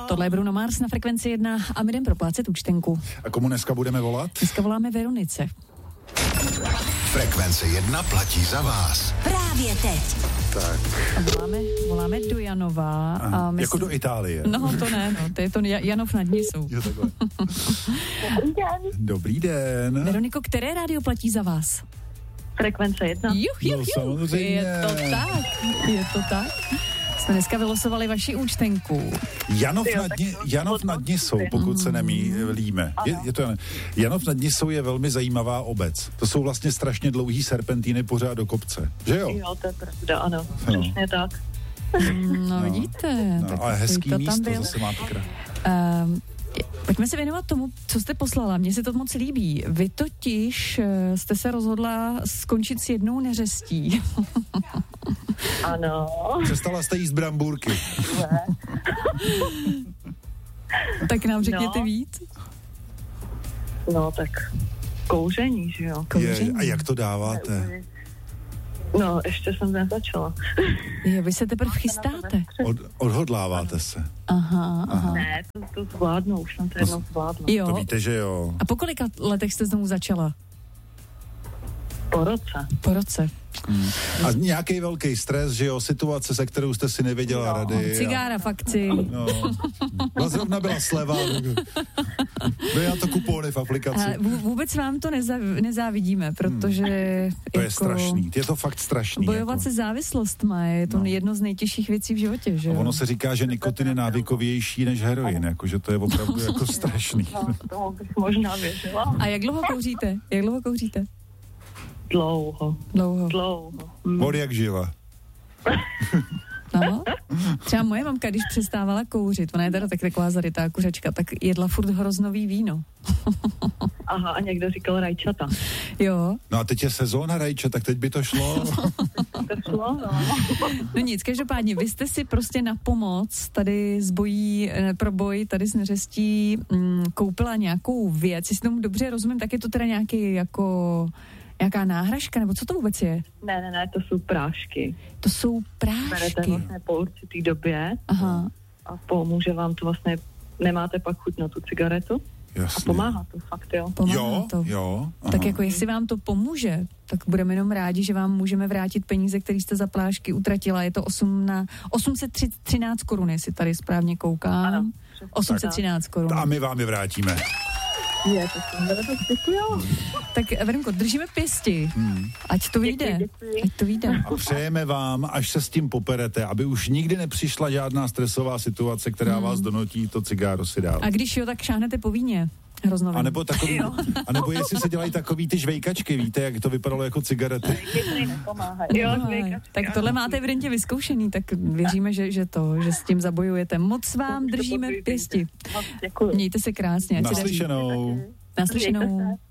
Tohle je Bruno Mars na Frekvenci 1 a my jdem proplácet účtenku. A komu dneska budeme volat? Dneska voláme Veronice. Frekvence 1 platí za vás. Právě teď. Tak. Voláme do Janova. A my jako do Itálie. No to ne, to je to Janov nad Nisou. Jo, takhle. Dobrý den. Veroniko, které rádio platí za vás? Frekvence 1. No, samozřejmě. Je to tak. Jsme dneska vylosovali vaši účtenku. Janov nad Nisou, pokud se nemýlíme. Janov nad Nisou je velmi zajímavá obec. To jsou vlastně strašně dlouhý serpentíny pořád do kopce. Že jo? Jo, to je pravda, ano. Přesně tak. No vidíte. No, ale hezký místo, zase máte krát. Pojďme se věnovat tomu, co jste poslala. Mně se to moc líbí. Vy totiž jste se rozhodla skončit s jednou neřestí. Ano. Přestala jste jíst brambůrky. Tak nám řekněte víc. No tak kouření, že jo. A jak to dáváte? No, ještě jsem nezačala. Jo, vy se teprve chystáte. Odhodláváte se. Aha. Ne, to zvládnu, už jsem to jednou zvládla. Jo. To víte, že jo. A po kolika letech jste znovu začala? Po roce. A nějaký velký stres, že jo, situace, se kterou jste si nevěděla rady. Cigára v akci. No, zrovna byla sleva. Byly na to kupóny v aplikaci. Ale vůbec vám to nezávidíme, protože... To je strašný, je to fakt strašný. Bojovat se závislostma je to jedno z nejtěžších věcí v životě, že jo? A ono se říká, že nikotin je návykovější než heroin, jakože to je opravdu jako strašný. No, tomu bych možná věřila. A jak dlouho kouříte? Dlouho. Od jak živa. No, třeba moje mamka, když přestávala kouřit, ona je teda taková zarytá kuřačka, tak jedla furt hroznový víno. Aha, a někdo říkal rajčata. Jo. No a teď je sezóna rajčat, tak teď by to šlo. No nic, každopádně, vy jste si prostě na pomoc tady pro boj tady s neřestí koupila nějakou věc, jestli tomu dobře rozumím, tak je to teda nějaká náhražka, nebo co to vůbec je? Ne, to jsou prášky. To jsou prášky. Berete vlastně po určitý době. Aha. A pomůže vám to vlastně, nemáte pak chuť na tu cigaretu. Jasně. A pomáhá to fakt, jo. Jo. Aha. Tak jako jestli vám to pomůže, tak budeme jenom rádi, že vám můžeme vrátit peníze, které jste za plášky utratila. Je to 813 korun, jestli tady správně koukám. Ano. 813 korun. A my vám je vrátíme. Je, to jsem velmi děkuju. Tak Veronko, držíme pěsti. Ať to vyjde. A přejeme vám, až se s tím poperete, aby už nikdy nepřišla žádná stresová situace, která vás donutí to cigáro si dát. A když jo, tak šáhnete po víně. Hroznově. A nebo jestli se dělají takový ty žvejkačky, víte, jak to vypadalo jako cigarety. Tak tohle máte evidentně vyzkoušený, tak věříme, že s tím zabojujete. Moc vám držíme pěsti. Děkuji. Mějte se krásně. Naslyšenou. Naslyšenou.